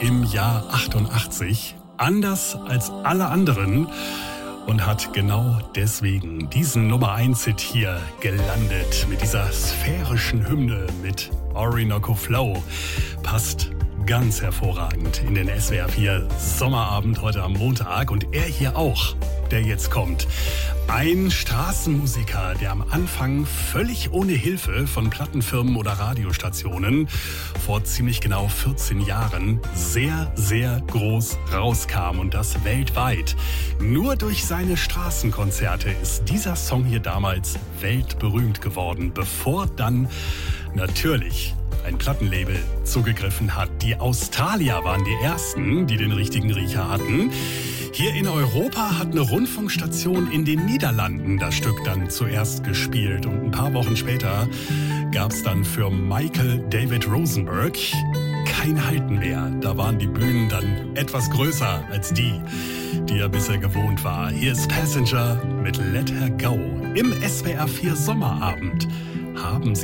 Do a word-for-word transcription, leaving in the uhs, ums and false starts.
im Jahr achtundachtzig, anders als alle anderen, und hat genau deswegen diesen Nummer eins Hit hier gelandet mit dieser sphärischen Hymne mit Orinoco Flow. Passt ganz hervorragend in den S W R vier Sommerabend heute am Montag, und er hier auch, der jetzt kommt. Ein Straßenmusiker, der am Anfang völlig ohne Hilfe von Plattenfirmen oder Radiostationen vor ziemlich genau vierzehn Jahren sehr, sehr groß rauskam, und das weltweit. Nur durch seine Straßenkonzerte ist dieser Song hier damals weltberühmt geworden, bevor dann natürlich ein Plattenlabel zugegriffen hat. Die Australier waren die ersten, die den richtigen Riecher hatten. Hier in Europa hat eine Rundfunkstation in den Niederlanden das Stück dann zuerst gespielt. Und ein paar Wochen später gab es dann für Michael David Rosenberg kein Halten mehr. Da waren die Bühnen dann etwas größer als die, die er bisher gewohnt war. Hier ist Passenger mit Let Her Go im S W R vier Sommerabend. Haben Sie